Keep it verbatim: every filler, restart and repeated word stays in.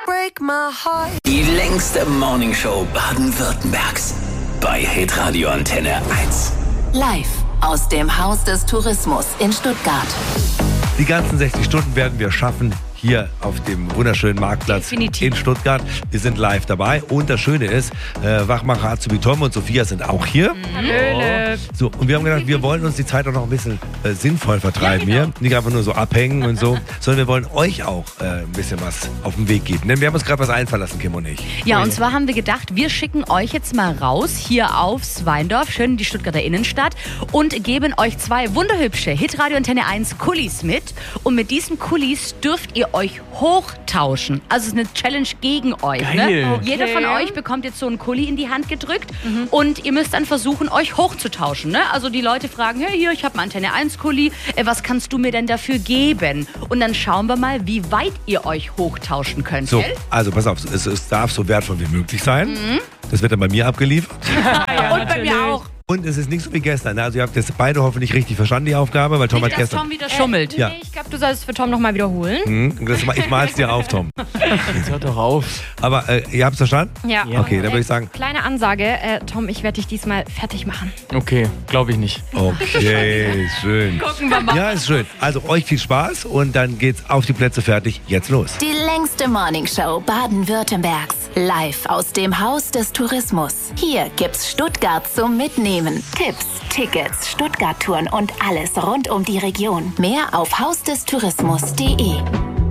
break my heart. Die längste Morningshow Baden-Württembergs. Bei Hitradio Antenne eins. Live aus dem Haus des Tourismus in Stuttgart. Die ganzen sechzig Stunden werden wir schaffen hier auf dem wunderschönen Marktplatz Definitiv. in Stuttgart. Wir sind live dabei und das Schöne ist, äh, Wachmacher Azubi Tom und Sophia sind auch hier. Hallöle. So, und wir haben gedacht, wir wollen uns die Zeit auch noch ein bisschen äh, sinnvoll vertreiben hier. Nicht einfach nur so abhängen und so, sondern wir wollen euch auch äh, ein bisschen was auf den Weg geben. Denn wir haben uns gerade was einfallen lassen, Kim und ich. Ja, und zwar haben wir gedacht, wir schicken euch jetzt mal raus hier aufs Weindorf, schön in die Stuttgarter Innenstadt und geben euch zwei wunderhübsche Hitradio Antenne eins Kulis mit. Und mit diesen Kulis dürft ihr euch hochtauschen. Also es ist eine Challenge gegen euch. Geil. Ne? Okay. Jeder von euch bekommt jetzt so einen Kuli in die Hand gedrückt und ihr müsst dann versuchen, euch hochzutauschen. Ne? Also die Leute fragen, hey, hier, ich habe einen Antenne eins Kuli, äh, was kannst du mir denn dafür geben? Und dann schauen wir mal, wie weit ihr euch hochtauschen könnt. So, Gell? also pass auf, es, es darf so wertvoll wie möglich sein. Das wird dann bei mir abgeliefert. Und bei mir auch. Und es ist nicht so wie gestern. Also ihr habt jetzt beide hoffentlich richtig verstanden, die Aufgabe, weil Tom hat Dass gestern... Tom wieder schummelt. Ja. Nee, ich glaube, du sollst es für Tom nochmal wiederholen. Hm, das, ma- ich mal's dir auf, Tom. Jetzt hört doch auf. Aber äh, ihr habt's verstanden? Ja. Okay, dann würde ich sagen... Kleine Ansage, äh, Tom, ich werde dich diesmal fertig machen. Okay, glaube ich nicht. Okay, schön. Gucken wir mal. Ja, ist schön. Also euch viel Spaß und dann geht's auf die Plätze fertig. Jetzt los. Die längste Morningshow Baden-Württembergs. Live aus dem Haus des Tourismus. Hier gibt's Stuttgart zum Mitnehmen. Tipps, Tickets, Stuttgart-Touren und alles rund um die Region. Mehr auf hausdestourismus punkt de.